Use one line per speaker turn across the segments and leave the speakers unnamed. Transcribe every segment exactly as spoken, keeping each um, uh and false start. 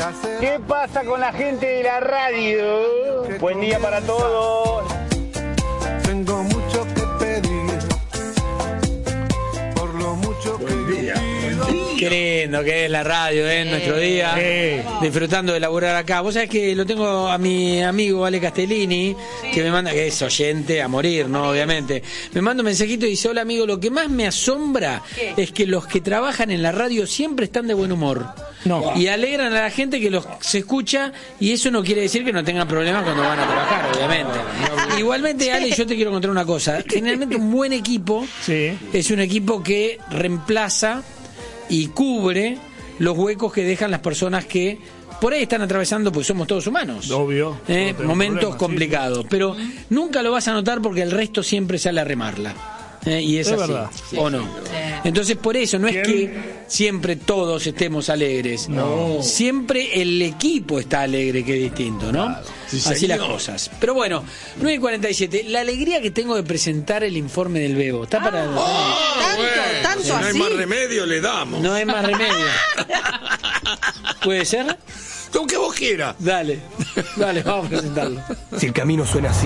¿Qué pasa con la gente de la radio? Buen día para todos.
Tengo mucho que pedir por lo mucho que yo pido.
Qué lindo que es la radio, ¿eh? En nuestro día,
Sí.
disfrutando de laburar acá. Vos sabés que lo tengo a mi amigo Ale Castellini, que me manda, que es oyente a morir, ¿no? Obviamente. Me manda un mensajito y dice: hola amigo, lo que más me asombra es que los que trabajan en la radio siempre están de buen humor.
No.
Y alegran a la gente que los se escucha, y eso no quiere decir que no tengan problemas cuando van a trabajar, obviamente. Igualmente, Ale, yo te quiero contar una cosa. Generalmente un buen equipo
Sí.
es un equipo que reemplaza y cubre los huecos que dejan las personas que por ahí están atravesando, porque somos todos humanos.
Obvio.
Eh,
No tengo
momentos
problema,
complicados.
sí,
Pero nunca lo vas a notar porque el resto siempre sale a remarla. Eh, y es,
Es
así,
verdad.
¿o no? Entonces, por eso, no es que siempre todos estemos alegres.
No.
Siempre el equipo está alegre, que es distinto, ¿no?
Sí,
así
señor.
las cosas. Pero bueno, nueve y cuarenta y siete. La alegría que tengo de presentar el informe del Bebo. ¿Está para.?
Oh,
Tanto,
bueno,
tanto
si no hay
así.
más remedio, le damos.
No hay más remedio. ¿Puede ser?
Lo que vos quieras.
Dale, dale, vamos a presentarlo.
Si el camino suena así,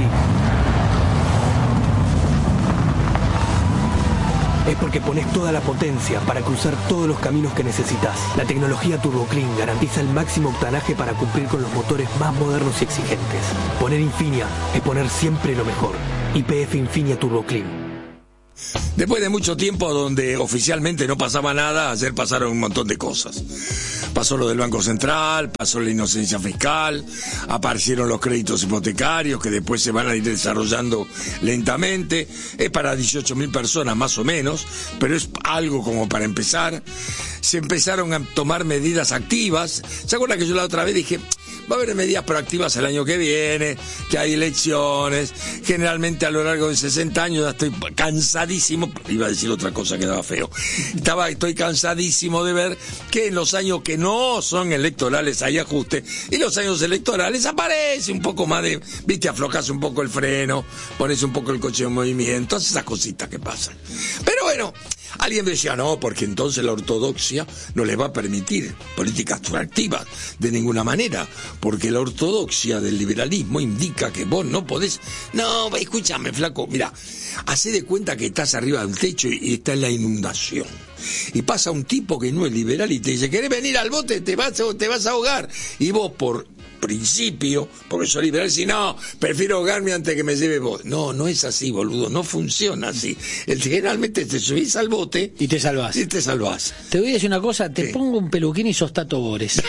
es porque pones toda la potencia para cruzar todos los caminos que necesitas. La tecnología Turbo Clean garantiza el máximo octanaje para cumplir con los motores más modernos y exigentes. Poner Infinia es poner siempre lo mejor. Y P F Infinia Turbo Clean.
Después de mucho tiempo donde oficialmente no pasaba nada, ayer pasaron un montón de cosas. Pasó lo del Banco Central, pasó la inocencia fiscal, aparecieron los créditos hipotecarios que después se van a ir desarrollando lentamente. Es para dieciocho mil personas más o menos, pero es algo como para empezar. Se empezaron a tomar medidas activas. ¿Se acuerdan que yo la otra vez dije: va a haber medidas proactivas el año que viene, que hay elecciones, generalmente a lo largo de sesenta años ya estoy cansadísimo, iba a decir otra cosa que daba feo, estaba, estoy cansadísimo de ver que en los años que no son electorales hay ajuste, y los años electorales aparece un poco más de, viste, aflojás un poco el freno, pones un poco el coche en movimiento, todas esas cositas que pasan. Pero bueno, alguien decía: no, porque entonces la ortodoxia no le va a permitir políticas proactivas de ninguna manera, porque la ortodoxia del liberalismo indica que vos no podés. No, escúchame, flaco, mira, hacé de cuenta que estás arriba del techo y, y está en la inundación. Y pasa un tipo que no es liberal y te dice: ¿querés venir al bote? Te vas, te vas a ahogar. Y vos, por principio, porque soy liberal, si no, prefiero ahogarme antes que me lleve vos. No, no es así, boludo, no funciona así. El, generalmente te subís al bote
Y te salvás.
y te salvás.
Te voy a decir una cosa, te
¿Qué?
pongo un peluquín y sos Tato Bores.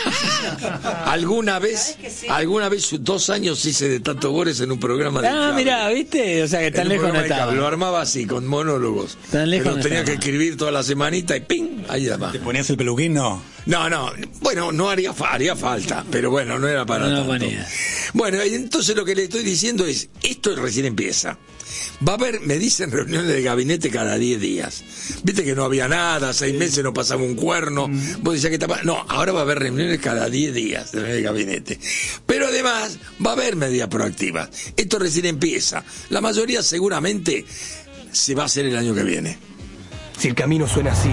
¿Alguna vez, alguna vez, dos años hice de Tato Bores en un programa de
Ah,
cable?
mirá, ¿viste? O sea que
En
tan
un
lejos no
programa de cable. Lo
estaba.
armaba así, con monólogos.
Tan lejos
Pero
no
tenía
estaba.
que escribir toda la semanita y ¡ping! Ahí va.
¿Te ponías el peluquín? No.
No, no, bueno, no haría, fa- haría falta, pero bueno, no era para
No
tanto.
ponía.
Bueno, y entonces lo que le estoy diciendo es, esto recién empieza. Va a haber, me dicen, reuniones de gabinete cada diez días. Viste que no había nada, seis meses no pasaba un cuerno. Vos decías que estaba... No, ahora va a haber reuniones cada diez días de gabinete. Pero además va a haber medidas proactivas. Esto recién empieza. La mayoría seguramente se va a hacer el año que viene.
Si el camino suena así,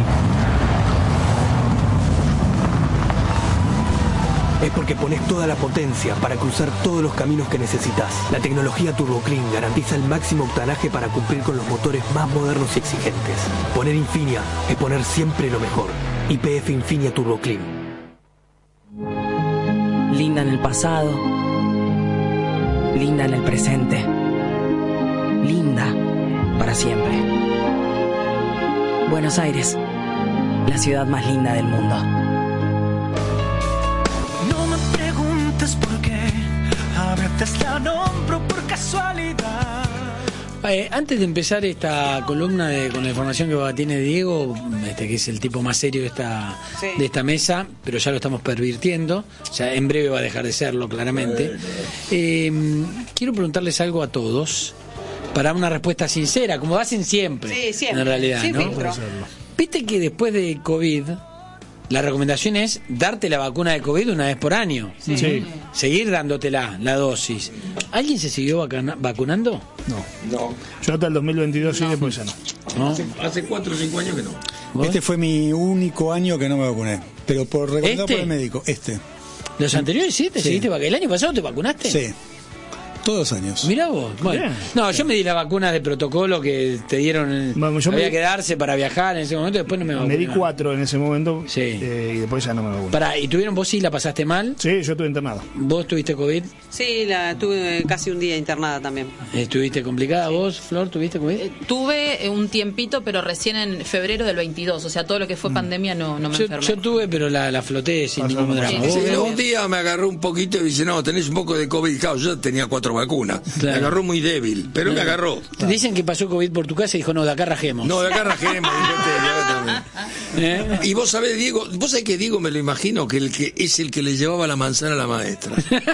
es porque pones toda la potencia para cruzar todos los caminos que necesitas. La tecnología Turbo Clean garantiza el máximo octanaje para cumplir con los motores más modernos y exigentes. Poner Infinia es poner siempre lo mejor. Y P F Infinia Turbo Clean.
Linda en el pasado, linda en el presente, linda para siempre. Buenos Aires, la ciudad más linda del mundo.
No me preguntes por qué, a veces la nombro por casualidad.
Eh, antes de empezar esta columna de, con la información que tiene Diego, este, que es el tipo más serio de esta,
Sí.
de esta mesa, pero ya lo estamos pervirtiendo, o sea, en breve va a dejar de serlo, claramente. Eh, quiero preguntarles algo a todos, para una respuesta sincera, como hacen siempre,
Sí, siempre.
en realidad,
Sin
¿no?
filtro.
Viste que después de COVID, la recomendación es darte la vacuna de COVID una vez por año.
Sí.
Seguir dándotela, la dosis. ¿Alguien se siguió vacuna- vacunando?
No.
No,
Yo hasta el dos mil veintidós sí, después ya no.
¿No?
hace, hace cuatro o cinco años que no.
¿Vos?
Este fue mi único año que no me vacuné. Pero por recomendado
¿Este?
por el médico. Este.
¿Los anteriores sí? ¿Te
Sí.
seguiste vac- ¿El año pasado te vacunaste?
Sí. Todos los años.
Mirá vos. Bueno,
Bien.
no, yo me di la vacuna de protocolo que te dieron.
Bueno, yo
había
me-
que darse para viajar en ese momento, después no me vacuné.
Me di cuatro en ese momento
Sí.
eh, y después ya no me vacuné.
Pará, ¿y tuvieron vos sí la pasaste mal?
Sí, yo estuve internado.
¿Vos tuviste COVID?
Sí, la tuve casi un día internada también.
¿Estuviste complicada? ¿Vos, Flor, tuviste COVID?
Eh, tuve eh, un tiempito, pero recién en febrero del veintidós. O sea, todo lo que fue pandemia no, no me
Yo,
enfermé.
yo tuve, pero la, la floté sin
Pasó,
ningún
pasó.
drama.
Sí,
¿Vos,
Sí,
Bebo?
un día me agarró un poquito y dice, no, tenés un poco de COVID. Claro, yo tenía cuatro vacunas.
Claro.
Me agarró muy débil, pero me agarró.
Te dicen que pasó COVID por tu casa y dijo, no, de acá rajemos.
No, de acá rajemos. fíjate, de acá también.
¿Eh?
Y vos sabés, Diego, vos sabés que Diego me lo imagino, que el que es el que le llevaba la manzana a la maestra.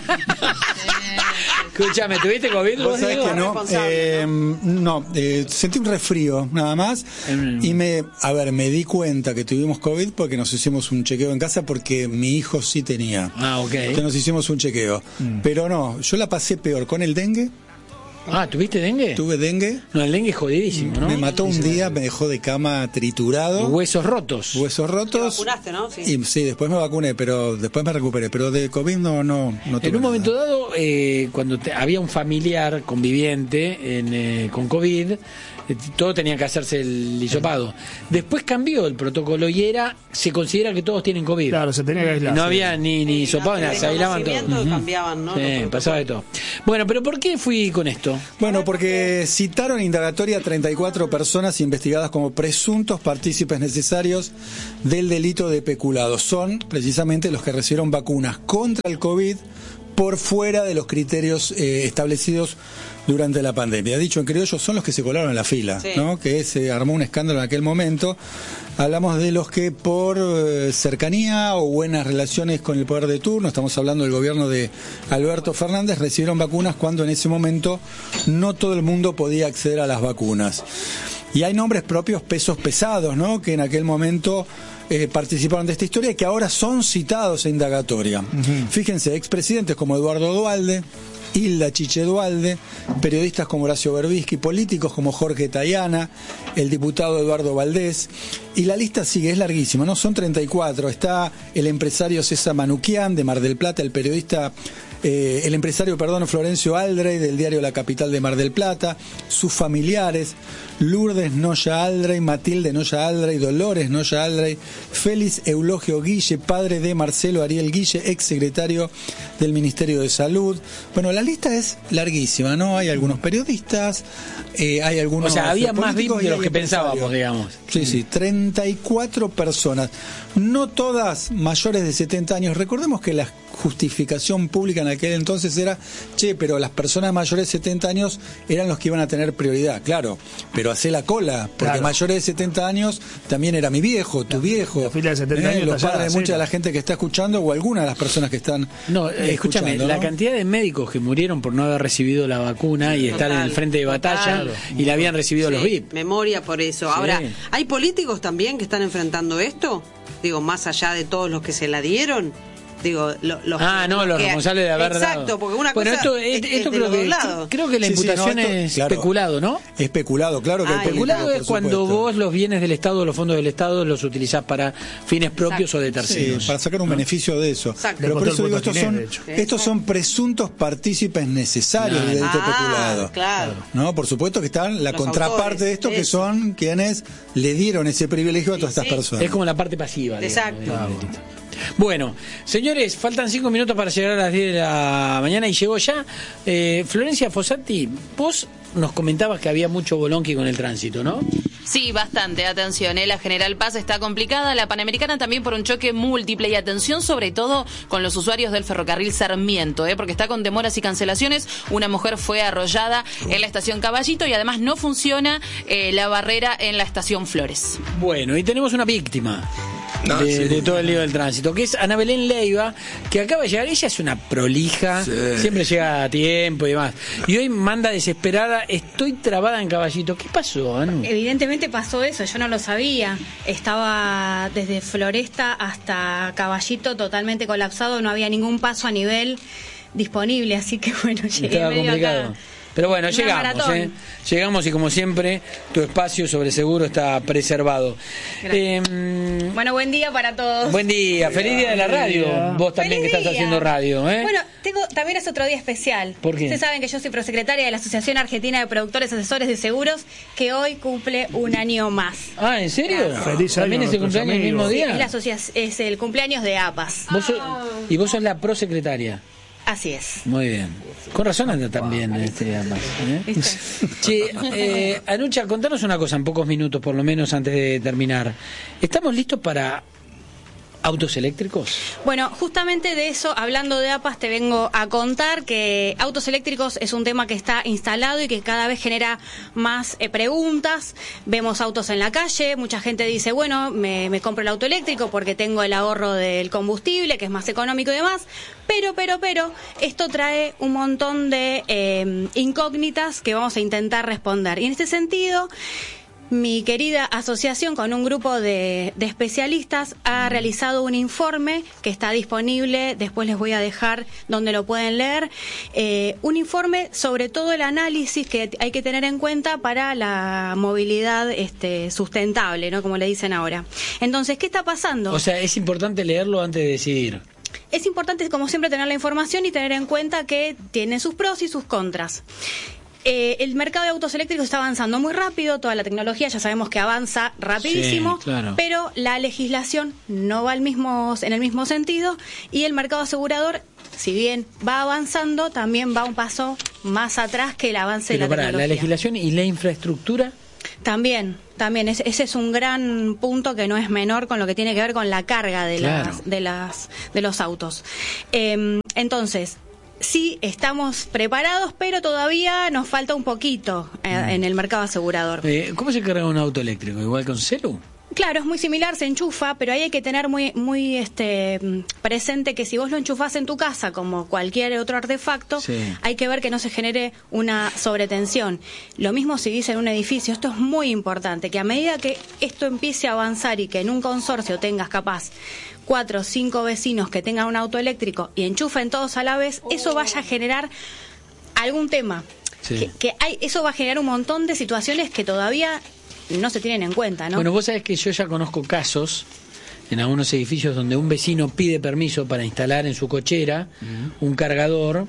Escúchame, ¿tuviste COVID
Vos
vos,
sabés
Diego?
que no,
responsable,
eh, no, eh, sentí un resfrío nada más y me, a ver, me di cuenta que tuvimos COVID porque nos hicimos un chequeo en casa porque mi hijo sí tenía.
Ah, ok.
Entonces nos hicimos un chequeo. Pero no, yo la pasé peor con el dengue,
Ah, ¿tuviste dengue?
tuve dengue,
No, el dengue es jodidísimo, ¿no?
me mató un día, me dejó de cama triturado,
Huesos rotos.
huesos
Te
rotos.
vacunaste, ¿no? Sí.
Y sí, después me vacuné, pero después me recuperé, pero de COVID no, no, no tuve
En un
nada.
momento dado, eh, cuando te- había un familiar conviviente en, eh, con COVID, eh, todo tenía que hacerse el hisopado. Después cambió el protocolo y era, se considera que todos tienen COVID.
Claro, se tenía que aislar.
No
sí.
había ni, ni hisopado,
Sí,
nada,
de
se aislaban todos.
conocimiento
Ujú.
cambiaban, ¿no?
Sí,
Los
pasaba de todo. Bueno, pero ¿por qué fui con esto?
Bueno, porque citaron indagatoria a treinta y cuatro personas investigadas como presuntos partícipes necesarios del delito de peculado. Son precisamente los que recibieron vacunas contra el COVID por fuera de los criterios eh, establecidos durante la pandemia. Dicho en criollo, son los que se colaron en la fila,
Sí.
¿no? Que se armó un escándalo en aquel momento. Hablamos de los que por eh, cercanía o buenas relaciones con el poder de turno, estamos hablando del gobierno de Alberto Fernández, recibieron vacunas cuando en ese momento no todo el mundo podía acceder a las vacunas. Y hay nombres propios, pesos pesados, ¿no? Que en aquel momento eh, participaron de esta historia y que ahora son citados en indagatoria. Uh-huh. Fíjense, expresidentes como Eduardo Duhalde, Hilda Chiche Duhalde, periodistas como Horacio Berbisky, políticos como Jorge Tayana, el diputado Eduardo Valdés, y la lista sigue, es larguísima, ¿no? Son treinta y cuatro. Está el empresario César Manuquian de Mar del Plata, el periodista, eh, el empresario, perdón, Florencio Aldrey del diario La Capital de Mar del Plata, sus familiares, Lourdes Noya Aldrey, Matilde Noya Aldrey, Dolores Noya Aldrey, Félix Eulogio Guille, padre de Marcelo Ariel Guille, ex secretario del Ministerio de Salud. Bueno, la lista es larguísima, ¿no? Hay algunos periodistas, eh, hay algunos...
O sea, había más V I P
políticos
de
y
los
hay
que pensábamos,
empresarios.
digamos.
Sí, sí, treinta y cuatro personas, no todas mayores de setenta años. Recordemos que la justificación pública en aquel entonces era, che, pero las personas mayores de setenta años eran los que iban a tener prioridad, claro, pero hacé la cola, porque
Claro.
mayores de setenta años también era mi viejo, tu viejo,
la fila de setenta años
los
está ya,
padres de
sí.
mucha de la gente que está escuchando o alguna de las personas que están
No,
eh,
escúchame,
escuchando,
la
¿no?
cantidad de médicos que murieron por no haber recibido la vacuna y estar en el frente de batalla
total.
y la habían recibido
Sí,
los V I P.
memoria por eso.
Sí.
Ahora, ¿hay políticos también que están enfrentando esto? Digo, más allá de todos los que se la dieron. Digo, lo- los
Ah, no, los
que-
responsables de haber
Exacto,
dado.
porque una
Bueno,
cosa
esto,
es,
esto
es de
creo
los
que
dos lados.
creo que la
Sí, sí,
imputación
no, esto-
es
claro.
especulado, ¿no?
Especulado, claro que
Ah,
hay políticos,
Especulado es
por
cuando
supuesto.
vos los bienes del Estado, los fondos del Estado, los utilizás para fines propios o de
Sí,
terceros.
para sacar un beneficio de eso.
Exacto.
Pero por
Le
eso
costó
digo,
el
estos
voto
son,
Tinelli, de
hecho.
estos son presuntos partícipes necesarios del delito
Ah,
peculado.
claro.
No, por supuesto que están la
Los
contraparte
autores,
de esto, que
eso.
son quienes le dieron ese privilegio a todas estas
sí.
personas.
Es como la parte pasiva. digamos,
Exacto.
del delito. Bueno, señores, faltan cinco minutos para llegar a las diez de la mañana y llegó ya. Eh, Florencia Fossati, vos nos comentabas que había mucho bolonqui con el tránsito, ¿no?
Sí, bastante. Atención, ¿eh? La General Paz está complicada, la Panamericana también por un choque múltiple y atención sobre todo con los usuarios del ferrocarril Sarmiento, ¿eh? Porque está con demoras y cancelaciones. Una mujer fue arrollada en la estación Caballito y además no funciona eh, la barrera en la estación Flores.
Bueno, y tenemos una víctima.
No,
de,
sí.
de todo el lío del tránsito, que es Ana Belén Leiva, que acaba de llegar. Ella es una prolija,
Sí.
siempre llega a tiempo y demás. Y hoy manda desesperada, estoy trabada en Caballito. ¿Qué pasó, Anu?
Evidentemente pasó eso, yo no lo sabía. Estaba desde Floresta hasta Caballito totalmente colapsado, no había ningún paso a nivel disponible, así que bueno, llegué
Estaba
medio
complicado.
acá.
Pero bueno,
Una
llegamos,
maratón.
¿eh? Llegamos y como siempre, tu espacio sobre seguro está preservado. Eh,
Bueno, buen día para todos.
buen día, feliz día de la radio. Vos también que
Feliz
estás
día.
haciendo radio, ¿eh?
Bueno, tengo, también es otro día especial.
¿Por qué?
Ustedes saben que yo soy prosecretaria de la Asociación Argentina de Productores Asesores de Seguros, que hoy cumple un año más.
Ah, ¿en serio?
Feliz año
¿También
a
es el
nuestros
cumpleaños el mismo
amigos.
día?
Es, la asocia- es el cumpleaños de APAS.
¿Vos sos- y vos sos la prosecretaria.
Así es.
Muy bien. Con razón anda también este ambas, ¿eh? Che, eh, Anucha, contanos una cosa en pocos minutos, por lo menos antes de terminar. ¿Estamos listos para autos eléctricos?
Bueno, justamente de eso, hablando de APAS, te vengo a contar que autos eléctricos es un tema que está instalado y que cada vez genera más eh, preguntas. Vemos autos en la calle, mucha gente dice, bueno, me, me compro el auto eléctrico porque tengo el ahorro del combustible, que es más económico y demás. Pero, pero, pero, esto trae un montón de eh, incógnitas que vamos a intentar responder. Y en este sentido, mi querida asociación, con un grupo de, de especialistas, ha realizado un informe que está disponible, después les voy a dejar donde lo pueden leer, eh, un informe sobre todo el análisis que hay que tener en cuenta para la movilidad este, sustentable, ¿no? Como le dicen ahora. Entonces, ¿qué está pasando?
O sea, es importante leerlo antes de decidir.
Es importante, como siempre, tener la información y tener en cuenta que tiene sus pros y sus contras. Eh, el mercado de autos eléctricos está avanzando muy rápido, toda la tecnología ya sabemos que avanza rapidísimo,
Sí, claro.
pero la legislación no va al mismo, en el mismo sentido y el mercado asegurador, si bien va avanzando, también va un paso más atrás que el avance
Pero
de la
para
tecnología.
la legislación y la infraestructura.
También, también, ese, ese es un gran punto que no es menor con lo que tiene que ver con la carga de,
Claro.
las, de, las, de los autos. Eh, entonces, sí, estamos preparados, pero todavía nos falta un poquito eh, en el mercado asegurador.
Eh, ¿Cómo se carga un auto eléctrico? ¿Igual con celu?
Claro, es muy similar, se enchufa, pero ahí hay que tener muy muy este presente que si vos lo enchufás en tu casa como cualquier otro artefacto,
Sí.
hay que ver que no se genere una sobretensión. Lo mismo si dice en un edificio, esto es muy importante, que a medida que esto empiece a avanzar y que en un consorcio tengas capaz cuatro o cinco vecinos que tengan un auto eléctrico y enchufen todos a la vez, eso vaya a generar algún tema.
Sí.
Que, que hay, eso va a generar un montón de situaciones que todavía no se tienen en cuenta, ¿no?
Bueno, vos sabés que yo ya conozco casos en algunos edificios donde un vecino pide permiso para instalar en su cochera un cargador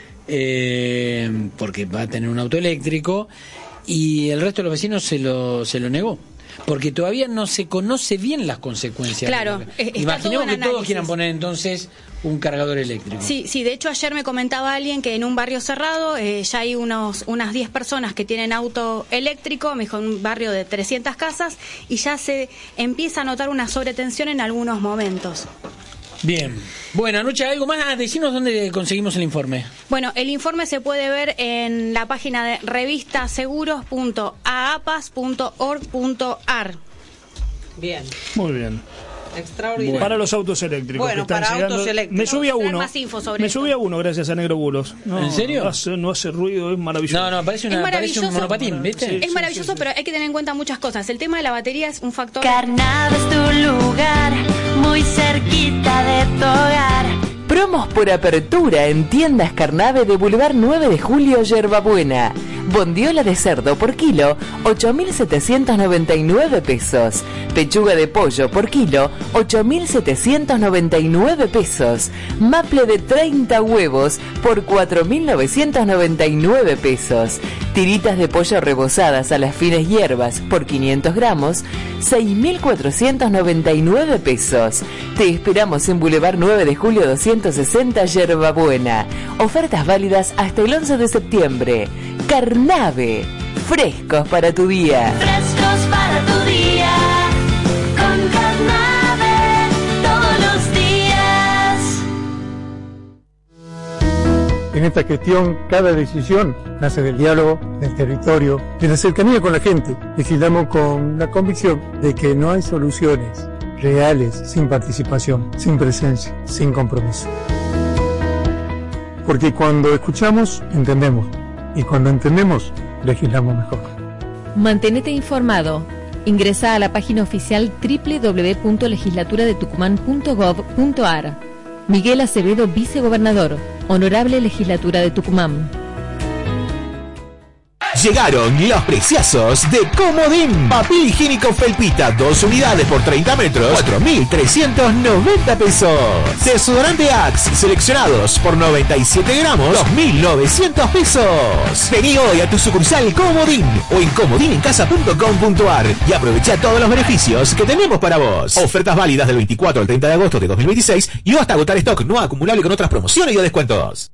eh, porque va a tener un auto eléctrico y el resto de los vecinos se lo, se lo negó. Porque todavía no se conoce bien las consecuencias.
Claro,
de lo
eh,
que-
está
Imaginemos
todo en
que todos
análisis.
quieran poner entonces un cargador eléctrico.
Sí, sí, de hecho ayer me comentaba alguien que en un barrio cerrado eh, ya hay unos unas diez personas que tienen auto eléctrico, me dijo en un barrio de trescientas casas, y ya se empieza a notar una sobretensión en algunos momentos.
Bien. Bueno, Anucha, ¿algo más? Ah, decinos dónde conseguimos el informe.
Bueno, el informe se puede ver en la página de revistaseguros punto a a p a s punto org punto a r.
Bien.
Muy bien.
Extraordinario.
Para los autos eléctricos.
Bueno,
que están
para
llegando.
autos eléctricos.
Me subí a
Dar
uno.
más info sobre
Me
esto.
subí a uno gracias a Negro Bulos. No,
¿En serio?
No hace, no hace ruido, es maravilloso.
No, no, parece, una,
Es
parece
maravilloso.
un monopatín, ¿viste?
Sí.
Es maravilloso, pero hay que tener en cuenta muchas cosas. El tema de la batería es un factor...
Carnave es tu lugar, muy cerquita de tu hogar. Promos por apertura en tiendas Carnave de Boulevard nueve de Julio, Yerbabuena. Bondiola de cerdo por kilo, ocho mil setecientos noventa y nueve pesos. Pechuga de pollo por kilo, ocho mil setecientos noventa y nueve pesos. Maple de treinta huevos por cuatro mil novecientos noventa y nueve pesos. Tiritas de pollo rebozadas a las finas hierbas por quinientos gramos, seis mil cuatrocientos noventa y nueve pesos. Te esperamos en Boulevard nueve de Julio doscientos sesenta, Yerbabuena. Ofertas válidas hasta el once de septiembre. Carnave, frescos para tu día. Frescos para tu día, con Carnave todos los días.
En esta gestión, cada decisión nace del diálogo, del territorio, de la cercanía con la gente. Legislamos con la convicción de que no hay soluciones reales sin participación, sin presencia, sin compromiso. Porque cuando escuchamos, entendemos. Y cuando entendemos, legislamos mejor.
Mantenete informado. Ingresa a la página oficial doble u doble u doble u punto legislatura de tucumán punto gov punto a r. Miguel Acevedo, vicegobernador. Honorable Legislatura de Tucumán.
Llegaron los preciazos de Comodín. Papel higiénico Felpita, dos unidades por treinta metros, cuatro mil trescientos noventa pesos. Desodorante Axe, seleccionados por noventa y siete gramos, dos mil novecientos pesos. Vení hoy a tu sucursal Comodín o en comodinencasa punto com punto ar y aprovecha todos los beneficios que tenemos para vos. Ofertas válidas del veinticuatro al treinta de agosto de dos mil veintiséis y hasta agotar stock no acumulable con otras promociones y o descuentos.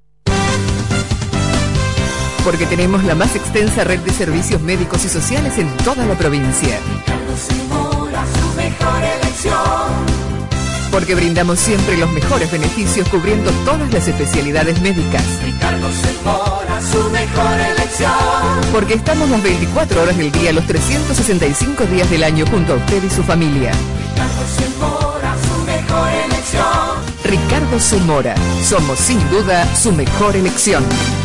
Porque tenemos la más extensa red de servicios médicos y sociales en toda la provincia.
Ricardo Zamora, su mejor elección.
Porque brindamos siempre los mejores beneficios cubriendo todas las especialidades médicas.
Ricardo Zamora, su mejor elección.
Porque estamos las veinticuatro horas del día, los trescientos sesenta y cinco días del año junto a usted y su familia.
Ricardo Zamora, su mejor elección.
Ricardo Zamora, somos sin duda su mejor elección.